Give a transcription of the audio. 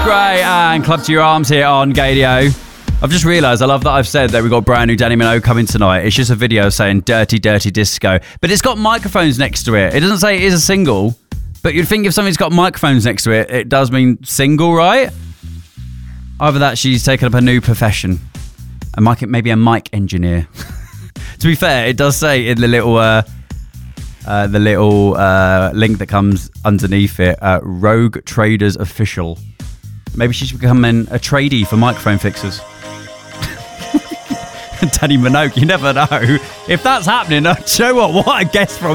Gray and Club to Your Arms here on Gadio. I've just realised, I love that I've said that we've got brand new Danny Minogue coming tonight. It's just a video saying Dirty, Dirty Disco. But it's got microphones next to it. It doesn't say it is a single, but you'd think if something's got microphones next to it, it does mean single, right? Either that, she's taken up a new profession. Maybe a mic engineer. To be fair, it does say in the little link that comes underneath it, Rogue Traders Official. Maybe she's becoming a tradie for microphone fixers. Danny Minogue, you never know. If that's happening, you know what a guess from